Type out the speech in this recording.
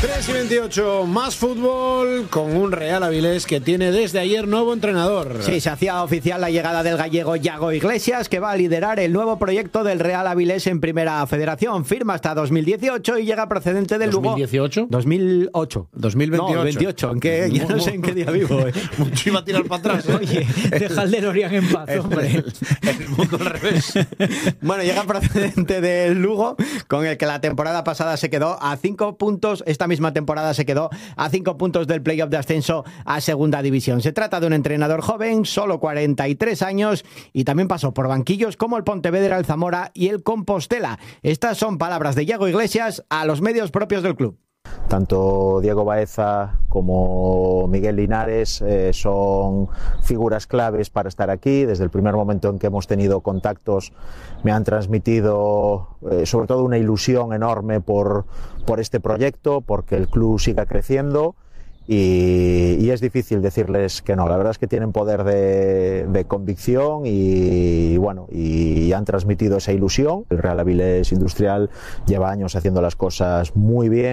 3:28, más fútbol con un Real Avilés que tiene desde ayer nuevo entrenador. Sí, se hacía oficial la llegada del gallego Yago Iglesias, que va a liderar el nuevo proyecto del Real Avilés en Primera Federación. Firma hasta 2018 y llega procedente del Lugo. ¿2018? 2008. 2028. No, 28. ¿En qué? Ya no sé en qué día vivo. Mucho iba a tirar para atrás. Oye, deja el DeLorean en paz, hombre. El mundo al revés. Bueno, llega procedente del Lugo, con el que la temporada pasada se quedó a 5 puntos. Esta misma temporada se quedó a 5 puntos del playoff de ascenso a Segunda División. Se trata de un entrenador joven, solo 43 años, y también pasó por banquillos como el Pontevedra, el Zamora y el Compostela. Estas son palabras de Yago Iglesias a los medios propios del club. Tanto Diego Baeza como Miguel Linares son figuras claves para estar aquí. Desde el primer momento en que hemos tenido contactos me han transmitido sobre todo una ilusión enorme por este proyecto, porque el club siga creciendo. Y es difícil decirles que no. La verdad es que tienen poder de convicción y bueno, y han transmitido esa ilusión. El Real Avilés Industrial lleva años haciendo las cosas muy bien.